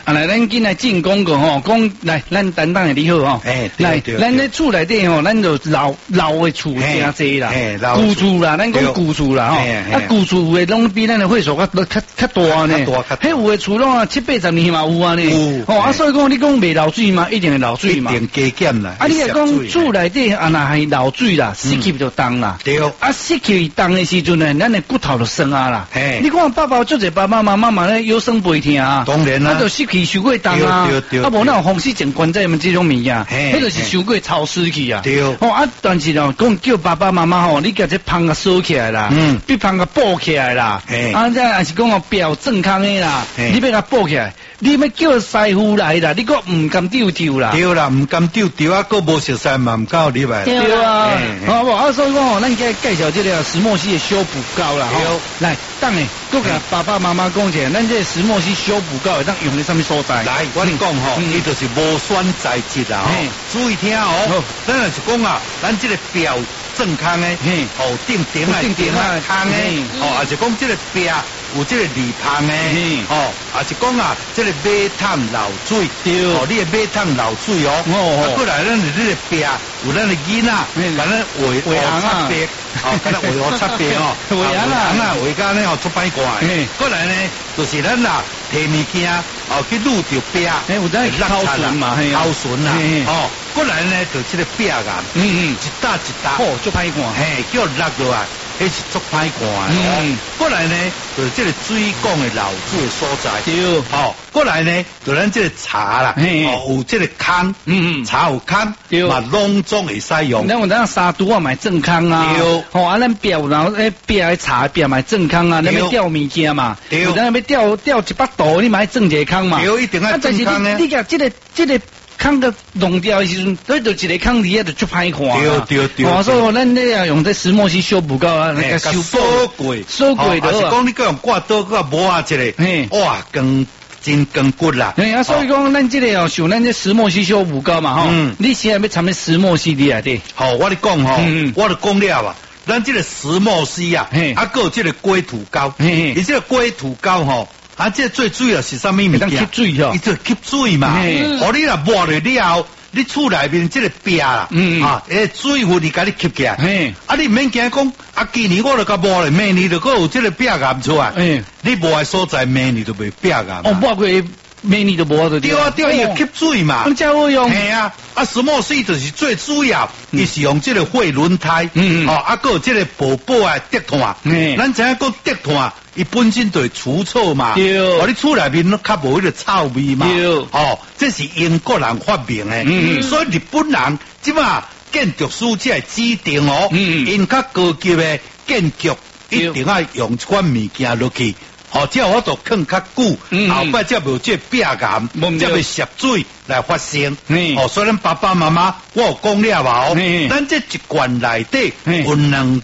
啊，来，咱今来进广告吼，讲来，咱担当的你好吼。来，咱咧厝内底吼，咱就老的厝真济啦，旧厝啦，咱讲旧厝啦吼，啊，旧厝的拢比咱的岁数较大呢，迄有的厝拢70-80年嘛有啊呢，哦，啊，所以讲你讲未漏水嘛，一定会漏水嘛， 一定加减啦。 啊，你若讲厝内底啊，若系漏水啦，湿气就重啦，对，啊，湿气重的时阵呢，咱的骨头就酸啊啦，你看爸爸做者爸爸妈妈嘛咧腰酸背痛啊，当然啦，啊，就湿气受过重啊，啊，无那种风湿症关节嘛这种物件，迄就是受过潮湿气啊，对，哦，啊，但是哦，讲叫爸爸妈妈吼，你甲这芳甲收起来啦，比芳甲补起来啦，啊，这还是讲哦表正康的啦，你要甲补起来，你要叫师傅来啦，你个唔敢丢啦，对啦，唔敢丢啊，个无熟悉嘛，唔够你来，对啊，好不，啊，所以讲哦，咱介绍这个石墨烯的修补膏啦，吼，来，等下，佮甲爸爸妈妈讲一下，咱这石墨烯修补膏会当用在什么所在？ 来，我跟你讲吼，伊就是无酸材质啦，注意听哦，咱若是讲啊，咱这个表正康的，哦，顶啊康的，哦，也是讲这个表有这个铝芳的，哦，也是讲啊，这个马桶漏水，哦，你的马桶漏水哦，啊，过来咱这个表有咱的囡仔，反正画擦白，哦，反正画擦白哦，画家呢哦出歹怪，过来呢就是咱啦摕物件，哦去撸着表， 有咱口唇嘛， 口唇啦，哦，过来呢就这个表啊，一打一打， 哦，足歹看， 嘿，叫落落来。迄是足歹看的，过来呢，就是这个水管的漏水的所在，对，好，过来呢，就咱这个茶啦，哦，有这个坑，茶有坑，对，嘛拢总会使用。 咱有咱沙都啊，买正康啊，对，哦，啊，咱表然后表的茶表买正康啊，咱要吊物件嘛，对，咱要吊一把刀，你买正一个坑嘛， 对，一定要正康呢。 你甲这个。坑个弄掉的时阵，所以就一个坑底下就足歹看。对。哦，所以咱咧要用这石墨烯修补膏啊，那个修补收过的。 是讲你个用挂刀个磨啊一个，哇，真更骨啦。 啊，所以讲咱这个哦，像咱这石墨烯修补膏嘛，吼，你现在要掺咩石墨烯里啊？对。 好，我咧讲吼，我就讲了啊，咱这个石墨烯啊，啊，还有这个龟土膏，你这个龟土膏吼。啊，这最主要是啥物物件？ 吸水哦， 伊就吸水嘛。哦，你若抹了了，你厝内面这个壁啦，水分你甲你吸起来。啊，你唔免惊讲，啊，今年我就甲抹了，明年就搁有这个壁癌出来。你抹的所在，明年就袂壁癌。 哦，抹过明年就无得。 对啊，伊就吸水嘛。 咁真好用。 系啊，啊，石墨烯就是最主要，伊是用这个废轮胎。啊，搁有这个宝宝啊，竹炭。咱知影讲竹炭。伊本身就会除臭嘛，哦，你厝内面都较无迄个臭味嘛，哦，这是英国人发明的，所以日本人即嘛建筑师才会指定哦，因较高级的建筑一定要用一款物件落去。哦，只要我都放较久，后摆才无这壁癌，才袂涉水来发生。哦，所以咱爸爸妈妈我有讲了嘛，哦，咱这一罐内底有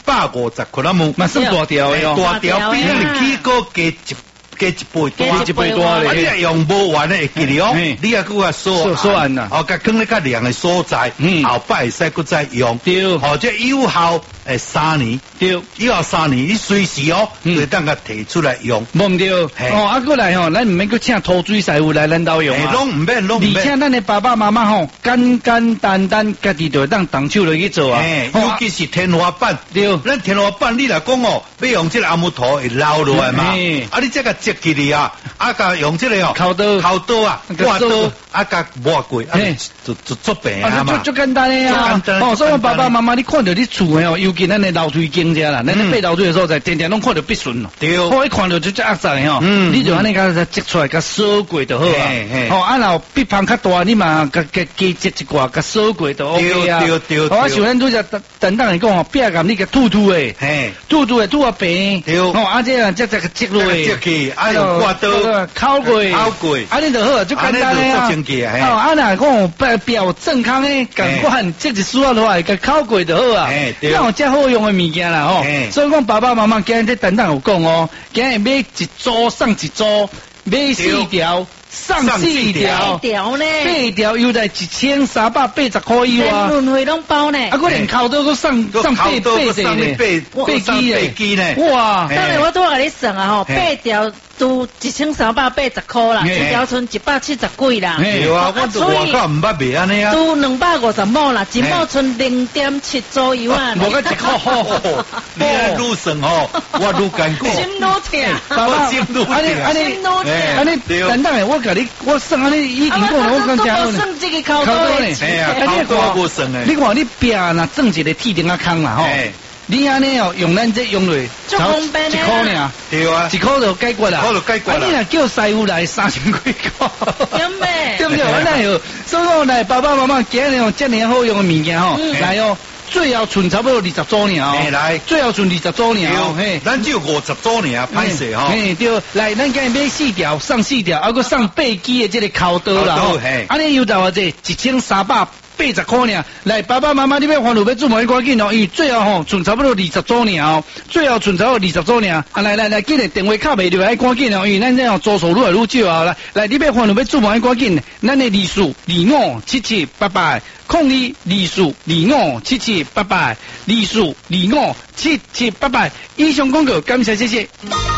250克拉姆， 嘛算大条的哦， 大条比咱的起锅加一倍多，啊，你用无完的会记哩哦，你也搁个说完啦，哦，甲放咧较凉的所在，后摆会使搁再用，对，哦，这有效3年，对，有效3年，你随时哦，会当甲提出来用， 无唔对，哦，啊过来吼，咱唔免搁请土水师傅来咱兜用啊， 拢唔免， 而且咱的爸爸妈妈吼，简简单单家己就当动手落去做啊， 尤其是天花板，对，咱天花板你来讲哦，要用这个阿木头会捞落来嘛，啊，你这个接起哩啊，啊，甲用这个哦，烤刀啊，挂刀，啊，甲抹过，啊，就做平啊嘛， 就简单的啊，哦，所以爸爸妈妈你看到你厝的哦，尤其咱的楼梯间遮啦，咱咧爬楼梯的所在，天天拢看到必顺咯，对，我一看到就压在吼，你就安尼甲积出来，甲扫过就好啊，哦，啊，然后比芳较大，你嘛甲积一寡，甲扫过就 OK 啊，对，我想咱拄只等等来讲哦，壁甲你甲吐的，吐啊平，哦，啊这样积积落去， 啊用挂刀烤过，啊你就好，就简单啊，哦，啊那讲表正康诶，赶快这一需要的话，甲烤过就好啊，那有遮好用的物件啦吼，所以讲爸爸妈妈今日等等有讲哦，今日买一组送一组，买4条。 上4条， 8条呢 ，8条又在1380块以啊， 轮回拢包呢， 啊，我连扣都上8 机呢， 哇！ 当然我都甲你算啊吼，8条都1380块啦，一条剩170几啦， 对啊，我都外口唔捌卖安尼啊， 都250亩啦，一亩剩0.7左右啊， 无个1块， 你安愈算吼，我愈艰苦， 心愈痛， 我心愈痛， 安尼， 等等诶，我算安尼已经够了，我讲真好算这个考多呢， 哎呀，考多无算诶， 你看你壁若种一个铁钉啊坑啦吼。你安尼哦，用咱这用落， 就1 块尔， 对啊 ，1块就解决啦， 就解决啦。 你若叫师傅来3000几块，对不对？那有，所以讲来爸爸妈妈今日用这么好用的物件吼，来哦，最后存差不多20组尔哦， 来， 最后存20组尔哦， 嘿，咱只有50组尔，歹势吼， 嘿，对，来，咱今日买4条，上4条，还佫上8支的这个扣刀啦，吼，安尼又到这1380块呢，来爸爸妈妈，你要欢乐要做毛赶紧哦，因为最后吼存差不多20组呢哦，最后存差不多20组呢，啊来，今日电话卡袂落来赶紧哦，因为咱这样租数愈来愈少啊，来你要欢乐要做毛赶紧，咱的利数257788，控利利数257788，利数257788，以上广告，感谢谢谢。